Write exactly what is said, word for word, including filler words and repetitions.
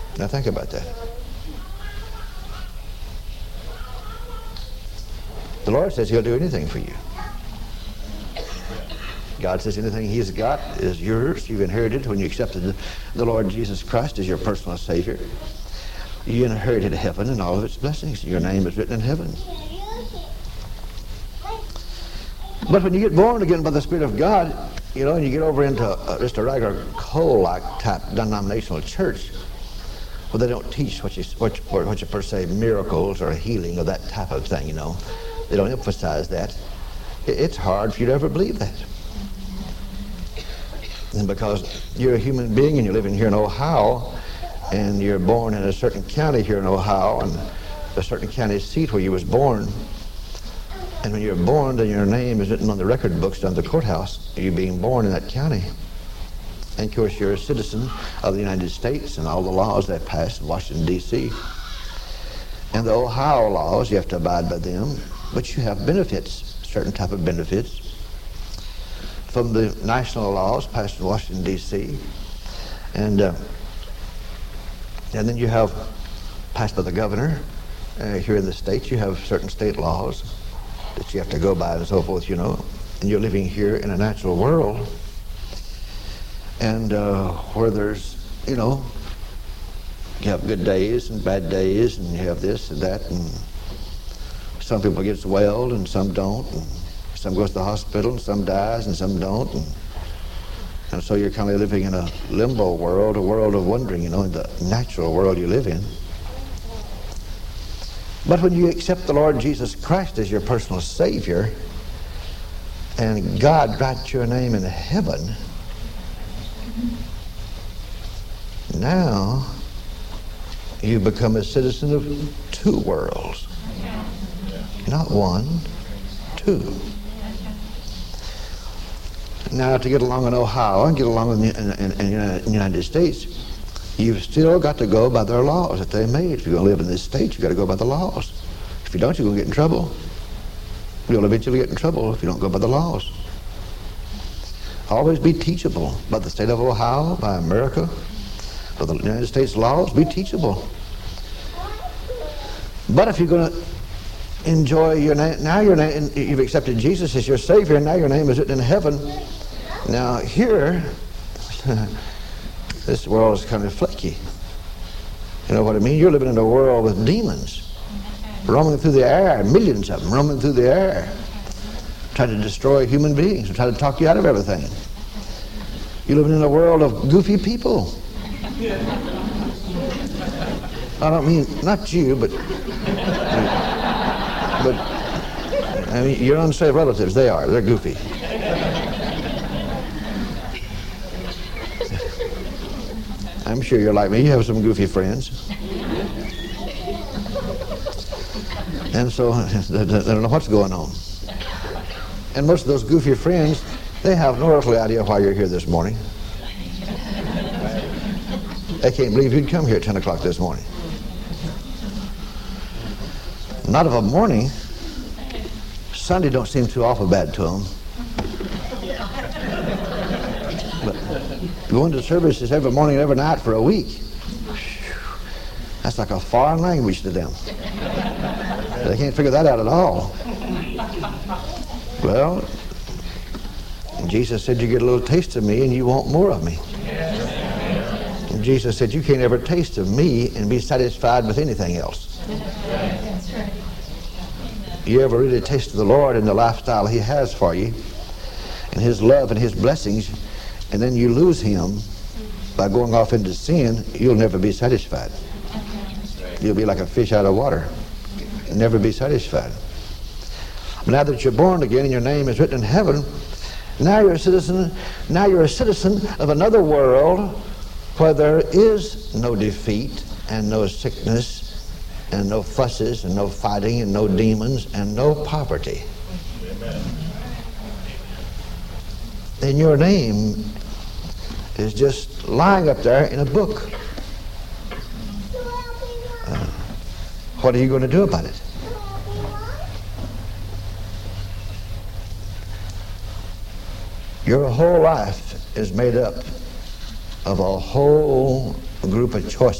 Now think about that. The Lord says he'll do anything for you. God says anything he's got is yours. You've inherited when you accepted the Lord Jesus Christ as your personal Savior. You inherited heaven and all of its blessings. Your name is written in heaven. But when you get born again by the Spirit of God, you know, and you get over into uh, just a regular coal-like type denominational church, where they don't teach what you, what, what you per se miracles or healing or that type of thing, you know. They don't emphasize that. It's hard for you to ever believe that. And because you're a human being and you're living here in Ohio, and you're born in a certain county here in Ohio, and a certain county seat where you was born, and when you're born, then your name is written on the record books down at the courthouse, you being born in that county. And of course you're a citizen of the United States and all the laws that passed in Washington, D C And the Ohio laws, you have to abide by them, but you have benefits, certain type of benefits, from the national laws passed in Washington, D C And, uh, and then you have, passed by the governor, uh, here in the States, you have certain state laws that you have to go by and so forth, you know. And you're living here in a natural world, and uh, where there's, you know, you have good days and bad days, and you have this and that, and some people get well and some don't, and some goes to the hospital and some dies and some don't, and, and so you're kind of living in a limbo world, a world of wondering, you know, in the natural world you live in. But when you accept the Lord Jesus Christ as your personal Savior, and God writes your name in heaven, now you become a citizen of two worlds. Not one, two. Now, to get along in Ohio and get along in the, in, in, in the United States, you've still got to go by their laws that they made. If you're going to live in this state, you've got to go by the laws. If you don't, you're going to get in trouble. You'll eventually get in trouble if you don't go by the laws. Always be teachable by the state of Ohio, by America, by the United States laws. Be teachable. But if you're going to enjoy your name, now your name, you've accepted Jesus as your Savior, and now your name is written in heaven. Now here, this world is kind of flaky. You know what I mean? You're living in a world with demons roaming through the air, millions of them roaming through the air, trying to destroy human beings and trying to talk you out of everything. You're living in a world of goofy people. I don't mean, not you, but, but I mean, your unsaved relatives, they are. They're goofy. I'm sure you're like me. You have some goofy friends. And so they don't know what's going on. And most of those goofy friends, they have no earthly idea why you're here this morning. They can't believe you'd come here at ten o'clock this morning. Not of a morning. Sunday don't seem too awful bad to them. But going to services every morning and every night for a week, that's like a foreign language to them. They can't figure that out at all. Well, Jesus said you get a little taste of me and you want more of me. And Jesus said you can't ever taste of me and be satisfied with anything else. That's right. You ever really taste of the Lord and the lifestyle He has for you, and His love and His blessings, and then you lose Him by going off into sin, you'll never be satisfied. You'll be like a fish out of water. You'll never be satisfied. But now that you're born again and your name is written in heaven, now you're a citizen, now you're a citizen of another world where there is no defeat and no sickness and no fusses and no fighting and no demons and no poverty. Amen. And your name is just lying up there in a book. Uh, what are you going to do about it? Your whole life is made up of a whole group of choices.